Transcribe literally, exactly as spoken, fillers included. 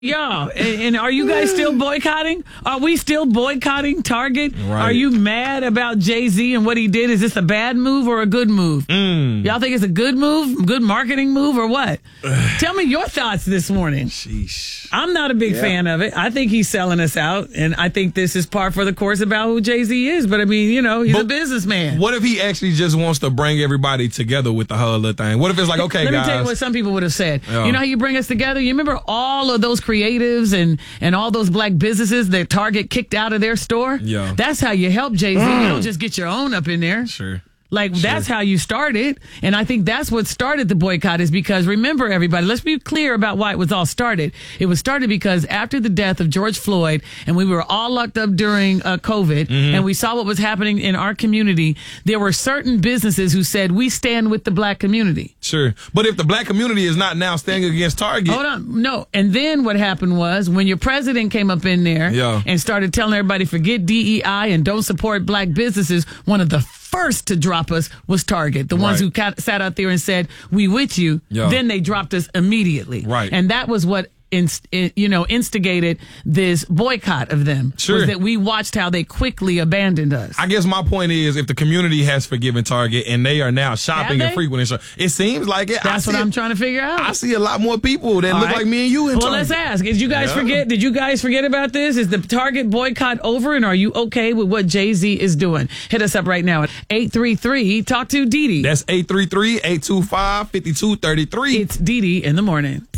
Yeah, and, and are you guys still boycotting? Are we still boycotting Target? Right. Are you mad about Jay-Z and what he did? Is this a bad move or a good move? Mm. Y'all think it's a good move, good marketing move, or what? Tell me your thoughts this morning. Sheesh. I'm not a big Yeah. fan of it. I think he's selling us out, and I think this is par for the course about who Jay-Z is. But I mean, you know, he's But a businessman. What if he actually just wants to bring everybody together with the whole little thing? What if it's like, okay, Let guys. me tell you what some people would have said. Yeah. You know how you bring us together? You remember all of those creatives and, and all those black businesses that Target kicked out of their store? Yeah. That's how you help Jay-Z. You don't just get your own up in there. Sure. Like, that's how you started. And I think that's what started the boycott is because, remember, everybody, let's be clear about why it was all started. It was started because after the death of George Floyd and we were all locked up during uh, COVID Mm-hmm. and we saw what was happening in our community, there were certain businesses who said, we stand with the black community. Sure. But if the black community is not now standing against Target. Hold on. No. And then what happened was when your president came up in there Yeah. and started telling everybody, forget D E I and don't support black businesses, one of the first to drop us was Target. The ones Right. who ca- sat out there and said, we with you. Yeah. Then they dropped us immediately. Right. And that was what inst- in- you know, instigated this boycott of them. Sure. Was that we watched how they quickly abandoned us. I guess my point is, if the community has forgiven Target and they are now shopping Have and they? frequenting, so it seems like it. That's I what see I'm it- trying to figure out. I see a lot more people that All look right. like me and you in Well, Target. let's ask. Did you guys Yeah. forget? Did you guys forget about this? Is the Target boycott over, and are you okay with what Jay-Z is doing? Hit us up right now at eight three three. Talk to Dee Dee. That's eight three three, eight two five, five two three three. It's Dee Dee in the morning.